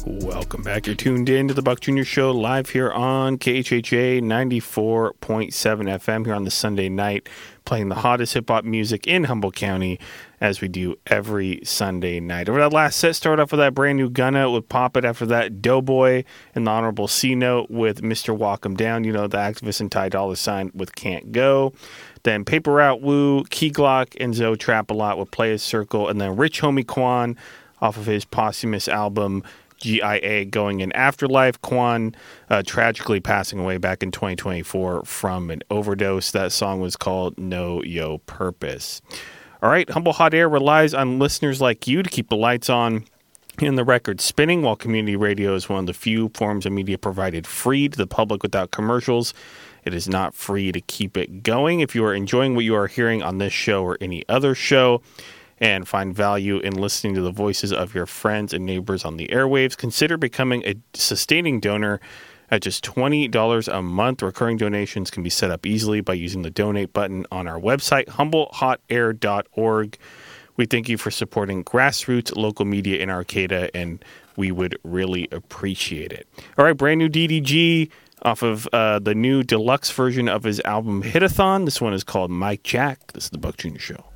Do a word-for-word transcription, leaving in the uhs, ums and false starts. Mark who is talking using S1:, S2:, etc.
S1: Welcome back. You're tuned in to the Buck Junior Show live here on K H H A ninety-four point seven F M here on the Sunday night, playing the hottest hip-hop music in Humboldt County as we do every Sunday night. Over that last set, started off with that brand new Gunna with Pop It. After that, Doughboy and the Honorable C-Note with Mister Walk 'Em Down. You know, the activist and Ty Dolla $ign with Can't Go. Then Paper Route Woo, Key Glock, and Zoe Trap-A-Lot with Play a Circle. And then Rich Homie Quan off of his posthumous album G I A Going in Afterlife. Quan uh, tragically passing away back in twenty twenty-four from an overdose. That song was called Know Yo Purpose. All right, Humble Hot Air relies on listeners like you to keep the lights on and the record spinning, while community radio is one of the few forms of media provided free to the public without commercials. It is not free to keep it going. If you are enjoying what you are hearing on this show or any other show, and find value in listening to the voices of your friends and neighbors on the airwaves, consider becoming a sustaining donor at just twenty dollars a month. Recurring donations can be set up easily by using the donate button on our website, humble hot air dot org. We thank you for supporting grassroots local media in Arcata, and we would really appreciate it. All right, brand new D D G off of uh, the new deluxe version of his album Hitathon. This one is called Mike Jack. This is the Buck Junior Show.